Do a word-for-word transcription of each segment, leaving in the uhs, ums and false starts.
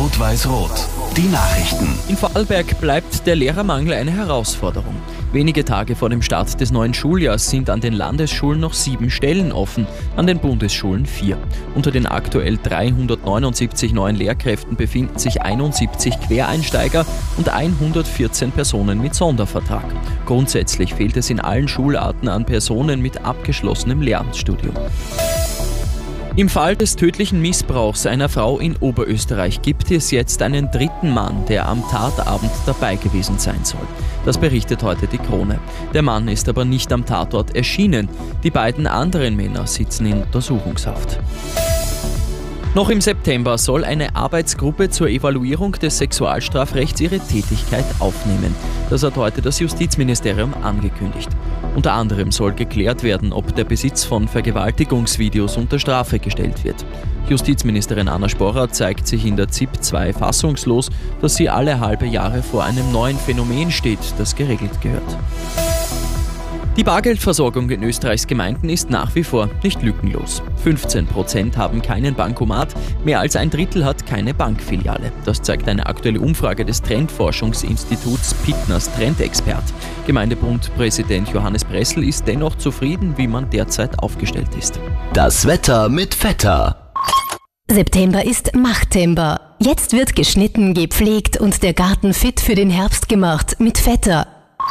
Rot-Weiß-Rot. Die Nachrichten. In Vorarlberg bleibt der Lehrermangel eine Herausforderung. Wenige Tage vor dem Start des neuen Schuljahrs sind an den Landesschulen noch sieben Stellen offen, an den Bundesschulen vier. Unter den aktuell dreihundertneunundsiebzig neuen Lehrkräften befinden sich einundsiebzig Quereinsteiger und hundertvierzehn Personen mit Sondervertrag. Grundsätzlich fehlt es in allen Schularten an Personen mit abgeschlossenem Lehramtsstudium. Im Fall des tödlichen Missbrauchs einer Frau in Oberösterreich gibt es jetzt einen dritten Mann, der am Tatabend dabei gewesen sein soll. Das berichtet heute die Krone. Der Mann ist aber nicht am Tatort erschienen. Die beiden anderen Männer sitzen in Untersuchungshaft. Noch im September soll eine Arbeitsgruppe zur Evaluierung des Sexualstrafrechts ihre Tätigkeit aufnehmen. Das hat heute das Justizministerium angekündigt. Unter anderem soll geklärt werden, ob der Besitz von Vergewaltigungsvideos unter Strafe gestellt wird. Justizministerin Anna Sporrer zeigt sich in der Z I P zwei fassungslos, dass sie alle halbe Jahre vor einem neuen Phänomen steht, das geregelt gehört. Die Bargeldversorgung in Österreichs Gemeinden ist nach wie vor nicht lückenlos. fünfzehn Prozent haben keinen Bankomat, mehr als ein Drittel hat keine Bankfiliale. Das zeigt eine aktuelle Umfrage des Trendforschungsinstituts Pitners Trendexpert. Gemeindebundpräsident Johannes Bressel ist dennoch zufrieden, wie man derzeit aufgestellt ist. Das Wetter mit Vetter. September ist Machttember. Jetzt wird geschnitten, gepflegt und der Garten fit für den Herbst gemacht mit Vetter.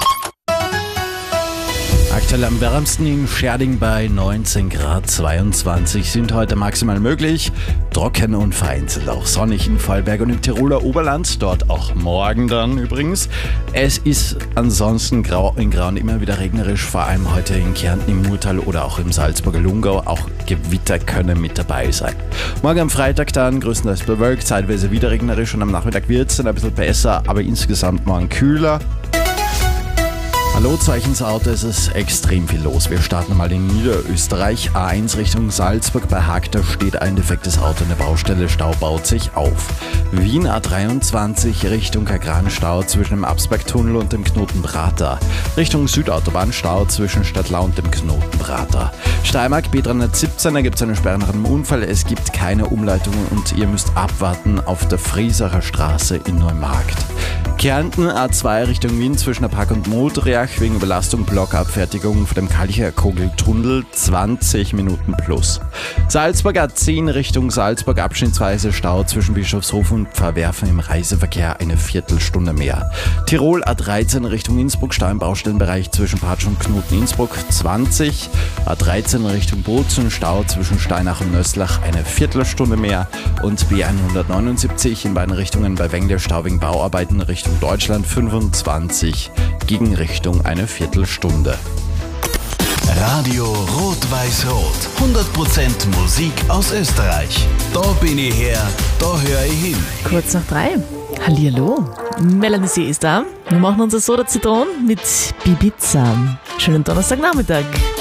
Aktuell am wärmsten in Scherding bei neunzehn Grad zweiundzwanzig sind heute maximal möglich. Trocken und vereinzelt auch sonnig in Vorarlberg und im Tiroler Oberland, dort auch morgen dann übrigens. Es ist ansonsten grau in grau und immer wieder regnerisch, vor allem heute in Kärnten, im Murtal oder auch im Salzburger Lungau. Auch Gewitter können mit dabei sein. Morgen am Freitag dann größtenteils bewölkt, zeitweise wieder regnerisch und am Nachmittag wird es dann ein bisschen besser, aber insgesamt morgen kühler. Hallo, Zeichens Auto, es ist extrem viel los. Wir starten mal in Niederösterreich. A eins Richtung Salzburg, bei Haag, da steht ein defektes Auto in der Baustelle, Stau baut sich auf. Wien A dreiundzwanzig Richtung Kagran-Stau zwischen dem Absbergtunnel und dem Knoten Prater. Richtung Südautobahn Stau zwischen Stadtlau und dem Knoten Prater. Steiermark B dreihundertsiebzehn, da gibt es eine Sperre nach einem Unfall. Es gibt keine Umleitungen und ihr müsst abwarten auf der Friesacher Straße in Neumarkt. Kärnten A zwei Richtung Wien zwischen der Park und Modriach wegen Überlastung Blockabfertigung vor dem Kalcher-Kogeltunnel zwanzig Minuten plus. Salzburg A zehn Richtung Salzburg abschnittsweise Stau zwischen Bischofshof und Pfarrwerfen im Reiseverkehr eine Viertelstunde mehr. Tirol A dreizehn Richtung Innsbruck Stau im Baustellenbereich zwischen Patsch und Knoten Innsbruck zwanzig. A dreizehn Richtung Bozen Stau zwischen Steinach und Nöslach eine Viertelstunde mehr und B hundertneunundsiebzig in beiden Richtungen bei Wengle Stau wegen Bauarbeiten Richtung Deutschland fünfundzwanzig, Gegenrichtung eine Viertelstunde. Radio Rot-Weiß-Rot. hundert Prozent Musik aus Österreich. Da bin ich her, da höre ich hin. Kurz nach drei. Hallihallo. Melanie C. ist da. Wir machen unser Soda Zitron mit Bibiza. Schönen Donnerstagnachmittag.